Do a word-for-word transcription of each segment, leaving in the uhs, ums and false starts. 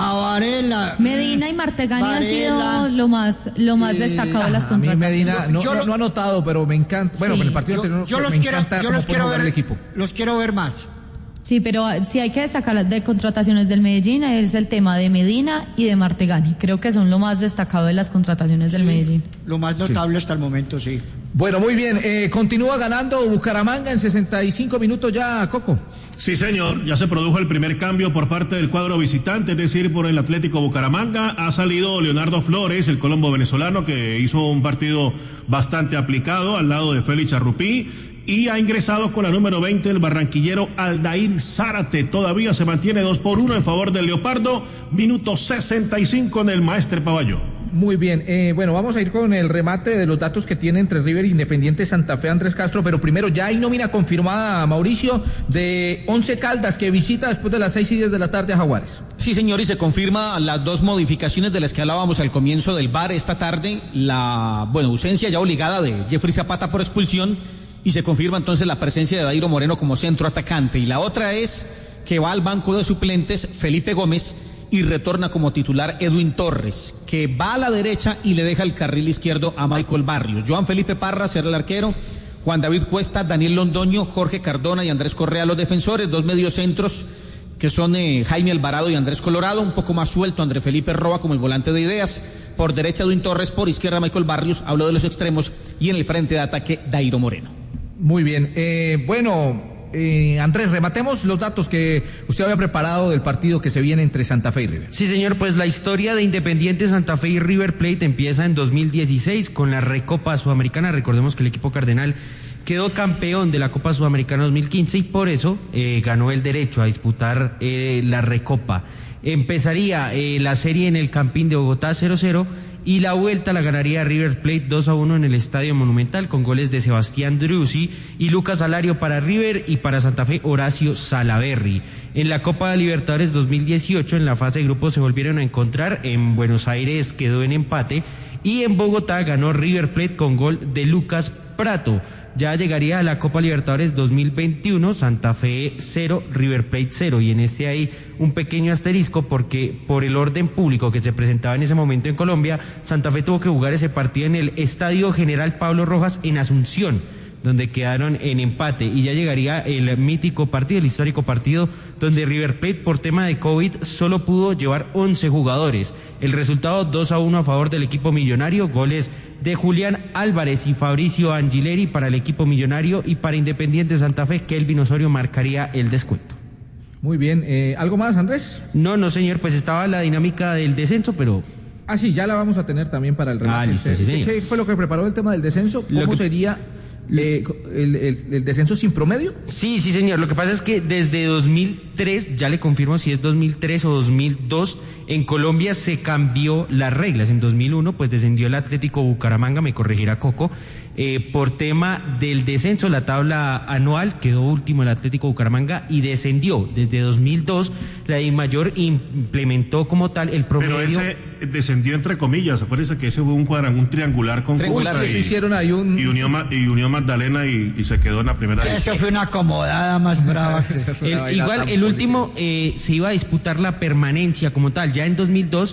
Varela. Medina y Martegani Varela, han sido lo más, lo más eh, destacado de las contrataciones. A mí Medina no, yo, no, no ha anotado, pero me encanta. Bueno, sí, en el partido yo, anterior yo los me quiero, encanta yo los quiero ver, el equipo. Los quiero ver más. Sí, pero sí hay que destacar de contrataciones del Medellín es el tema de Medina y de Martegani. Creo que son lo más destacado de las contrataciones del sí, Medellín. Lo más notable sí. hasta el momento, sí. Bueno, muy bien. Eh, continúa ganando Bucaramanga en sesenta y cinco minutos ya, Coco. Sí, señor. Ya se produjo el primer cambio por parte del cuadro visitante, es decir, por el Atlético Bucaramanga. Ha salido Leonardo Flores, el colombo venezolano, que hizo un partido bastante aplicado al lado de Félix Charrupí. Y ha ingresado con la número veinte el barranquillero Aldair Zárate. Todavía se mantiene dos por uno en favor del Leopardo. Minuto sesenta y cinco en el Maestre Paballó. Muy bien, eh, bueno, vamos a ir con el remate de los datos que tiene entre River e Independiente Santa Fe Andrés Castro, pero primero ya hay nómina confirmada, Mauricio, de Once Caldas, que visita después de las seis y diez de la tarde a Jaguares. Sí, señor, y se confirma las dos modificaciones de las que hablábamos al comienzo del V A R esta tarde, la, bueno, ausencia ya obligada de Jeffrey Zapata por expulsión, y se confirma entonces la presencia de Dairo Moreno como centro atacante, y la otra es que va al banco de suplentes Felipe Gómez y retorna como titular Edwin Torres, que va a la derecha y le deja el carril izquierdo a Michael Barrios. Joan Felipe Parra será el arquero, Juan David Cuesta, Daniel Londoño, Jorge Cardona y Andrés Correa los defensores, dos mediocentros que son eh, Jaime Alvarado y Andrés Colorado, un poco más suelto André Felipe Roa como el volante de ideas, por derecha Edwin Torres, por izquierda Michael Barrios, hablo de los extremos, y en el frente de ataque Dairo Moreno. Muy bien, eh, bueno, eh, Andrés, rematemos los datos que usted había preparado del partido que se viene entre Santa Fe y River. Sí, señor, pues la historia de Independiente Santa Fe y River Plate empieza en dos mil dieciséis con la Recopa Sudamericana. Recordemos que el equipo cardenal quedó campeón de la Copa Sudamericana dos mil quince y por eso eh, ganó el derecho a disputar eh, la Recopa. Empezaría eh, la serie en el Campín de Bogotá cero cero y la vuelta la ganaría River Plate dos a uno en el Estadio Monumental con goles de Sebastián Driussi y Lucas Alario para River y para Santa Fe Horacio Salaverry. En la Copa Libertadores dos mil dieciocho en la fase de grupos se volvieron a encontrar, en Buenos Aires quedó en empate y en Bogotá ganó River Plate con gol de Lucas Prato. Ya llegaría a la Copa Libertadores dos mil veintiuno, Santa Fe cero, River Plate cero, y en este hay un pequeño asterisco porque por el orden público que se presentaba en ese momento en Colombia, Santa Fe tuvo que jugar ese partido en el Estadio General Pablo Rojas en Asunción, donde quedaron en empate, y ya llegaría el mítico partido, el histórico partido, donde River Plate por tema de COVID solo pudo llevar once jugadores. El resultado dos a uno a favor del equipo millonario, goles de Julián Álvarez y Fabricio Angileri para el equipo millonario, y para Independiente Santa Fe, Kelvin Osorio marcaría el descuento. Muy bien, eh, ¿algo más, Andrés? No, no, señor, pues estaba la dinámica del descenso, pero... Ah, sí, ya la vamos a tener también para el remate. Ah, listo, sí, señor. ¿Qué fue lo que preparó el tema del descenso? ¿Cómo que... sería... Eh, el, el, el descenso sin promedio? Sí, sí, señor. Lo que pasa es que desde dos mil tres, ya le confirmo si es dos mil tres o dos mil dos, en Colombia se cambió las reglas. En dos mil uno, pues descendió el Atlético Bucaramanga, me corregirá Coco, eh, por tema del descenso. La tabla anual quedó último el Atlético Bucaramanga y descendió. Desde dos mil dos, la DIMAYOR implementó como tal el promedio. Pero ese descendió entre comillas, acuérdense que ese fue un cuadrangular, un triangular con triangular, Cúcuta y, hicieron ahí un... y Unión, y Unión Magdalena y, y se quedó en la primera división. Eso fue una acomodada más brava. el, igual el último eh, se iba a disputar la permanencia como tal. Ya en dos mil dos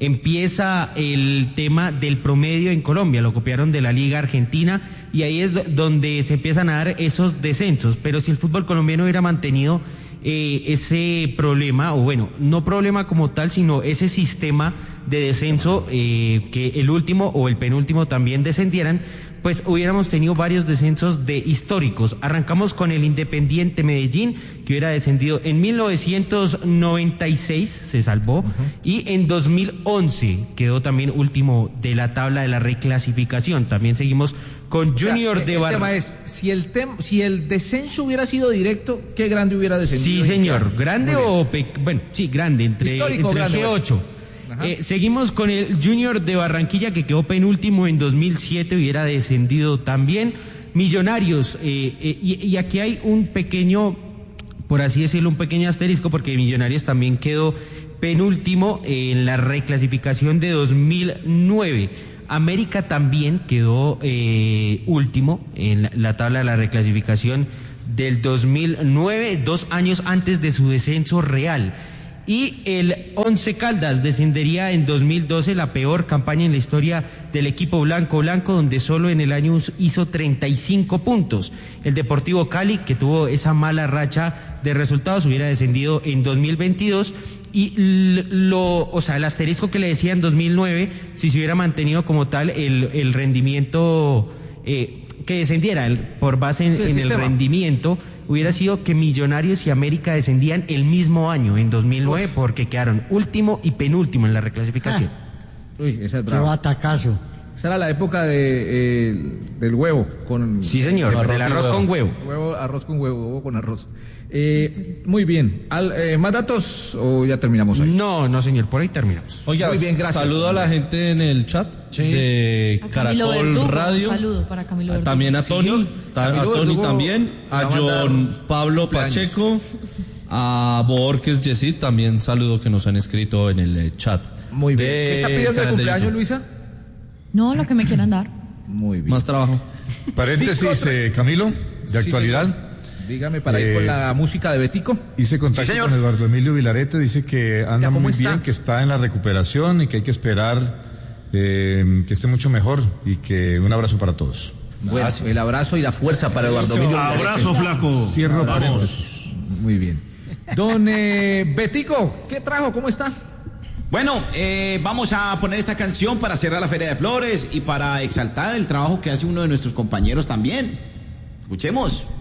empieza el tema del promedio en Colombia, lo copiaron de la Liga Argentina y ahí es donde se empiezan a dar esos descensos. Pero si el fútbol colombiano hubiera mantenido eh, ese problema, o bueno, no problema como tal, sino ese sistema de descenso, eh, que el último o el penúltimo también descendieran, pues hubiéramos tenido varios descensos de históricos. Arrancamos con el Independiente Medellín, que hubiera descendido en mil novecientos noventa y seis, se salvó, uh-huh. y en dos mil once quedó también último de la tabla de la reclasificación. También seguimos con Junior o sea, de Barranquilla. El tema es, si el, tem si el descenso hubiera sido directo, ¿qué grande hubiera descendido? Sí, señor, grande o... bueno, sí, grande, entre, histórico, entre grande, G ocho. Eh, seguimos con el Junior de Barranquilla, que quedó penúltimo en dos mil siete, hubiera descendido también. Millonarios, eh, eh, y, y aquí hay un pequeño, por así decirlo, un pequeño asterisco, porque Millonarios también quedó penúltimo en la reclasificación de dos mil nueve. América también quedó eh, último en la, la tabla de la reclasificación del dos mil nueve, dos años antes de su descenso real. Y el Once Caldas descendería en dos mil doce, la peor campaña en la historia del equipo blanco blanco, donde solo en el año hizo treinta y cinco puntos. El Deportivo Cali, que tuvo esa mala racha de resultados, hubiera descendido en dos mil veintidós. Y lo, o sea, el asterisco que le decía en dos mil nueve, si se hubiera mantenido como tal el, el rendimiento eh, que descendiera el, por base en, sí, el, en el rendimiento, hubiera sido que Millonarios y América descendían el mismo año, en dos mil nueve, Uf. porque quedaron último y penúltimo en la reclasificación. Ah. Uy, esa es Qué brava. batacazo. Esa era la época de, eh, del huevo con... Sí, señor, arroz del arroz con huevo. Huevo, arroz con huevo, huevo con arroz. Eh, muy bien. Al, eh, ¿Más datos o ya terminamos ahí? No, no, señor, por ahí terminamos. Oiga, muy bien, gracias. Saludo a la gente en el chat sí. de Caracol Verdugo, Radio. Un saludo para Camilo Verdugo. También a Tony, sí, ta, a Tony Verdugo, también, a John Pablo cumpleaños. Pacheco, a Borges Yesid, también saludo que nos han escrito en el eh, chat. Muy bien. ¿Qué está pidiendo de canal cumpleaños, YouTube. Luisa? No, lo que me quieran dar. Muy bien. Más trabajo. Paréntesis, eh, Camilo, de Sí, actualidad. señor. Dígame para Eh, ir con la música de Betico. Hice contacto Sí, con Eduardo Emilio Vilarete, dice que anda ¿cómo muy está? bien, que está en la recuperación y que hay que esperar eh, que esté mucho mejor y que un abrazo para todos. Bueno, el abrazo y la fuerza para Eduardo Emilio Vilarete. Abrazo, flaco. Cierro Vamos. paréntesis. Muy bien. Don eh, Betico, ¿qué trajo? ¿Cómo está? Bueno, eh, vamos a poner esta canción para cerrar la Feria de Flores y para exaltar el trabajo que hace uno de nuestros compañeros también. Escuchemos.